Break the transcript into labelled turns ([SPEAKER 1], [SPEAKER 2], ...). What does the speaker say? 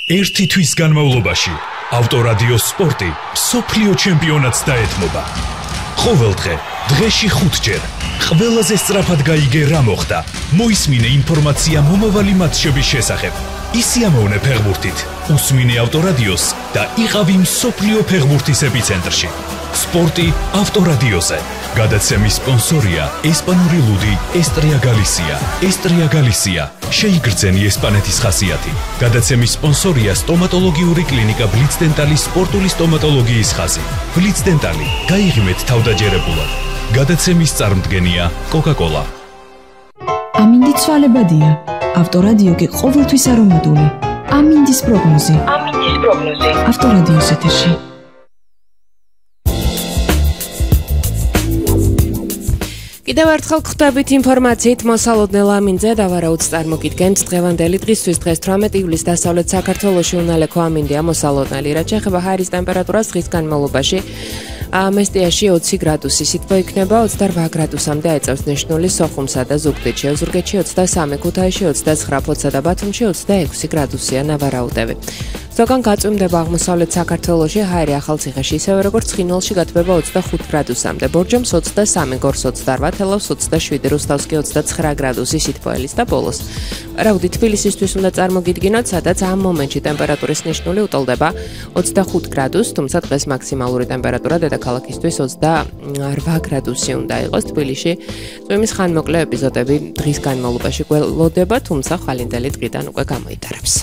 [SPEAKER 1] ერთი თვის განმავლობაში ავტორადიო სპორტი მსოფლიო ჩემპიონატს დაეთმობა. ყოველდღე, დღეში 5-ჯერ, ყველაზე სწრაფად გაიგე რა მოხდა. მოისმინე ინფორმაცია მომავალი მატჩების შესახებ. ისიამოვნე ფეხბურთით, უსმინე ავტორადიოს და იყავი მსოფლიო ფეხბურთის ეპიცენტრში. სპორტი ავტორადიოზე. გადაცემის სპონსორია ესპანური ლუდი ესტრია გალისია. ესტრია გალისია. შეიგრძენი ესპანეთის ხასიათი. გადაცემის სპონსორია სტომატოლოგიური კლინიკა ბლიცდენტალის სპორტული სტომატოლოგიის ხაზი. ბლიცდენტალი. გაიღიმეთ თავდაჯერებულად. გადაცემის წარმდგენია კოკა-კოლა.
[SPEAKER 2] ამინდი ცვალებადია. ავტორადიო კი ყოველთვის არომატული. ამინდის პროგნოზი. ავტორადიოს ეთერში.
[SPEAKER 3] კიდევ ერთხელ ხვდებით ინფორმაციით მოსალოდნელ ამინდზე და ვარაუდს წარმოგიდგენთ დღევანდელი დღისთვის. დღეს 18 ივლისს დასავლეთ საქართველოში უნალექო ამინდია მოსალოდნელი. რაც შეეხება ჰაერის ტემპერატურას დღის განმავლობაში მესტიაში 20 გრადუსი, სითბო იქნება 28 გრადუსამდე აიწევს ნიშნული სოხუმსა და ზუგდიდში, ოზურგეთში 23, ქუთაისში 29, ფოთსა და ბათუმში 26 გრადუსია ნავარაუდები. ზოგან გაწვიმდება აღმოსავლეთ საქართველოში, ჰაერი ახალციხეში ისევე როგორც ცხინვალში გათბება 25 გრადუსამდე, ბორჯომს 23, გორს 28, თელავს 27, რუსთავს კი 29 გრადუსი სითბოელის და ბოლოს. ვარაუდი თბილისისთვის უნდა წარმოგიდგინოთ, სადაც ამ მომენტში ტემპერატურის ნიშნული უტოლდება 25 გრადუსს, თუმცა დღეს მაქსიმალური ტემპერატურა დედაქალაქისთვის 28 გრადუსი უნდა იყოს. თბილისში წვიმის ხანმოკლე ეპიზოდები დღის განმავლობაში გველოდება, თუმცა ხვალინდელი დღიდან უკვე გამოიტარებს.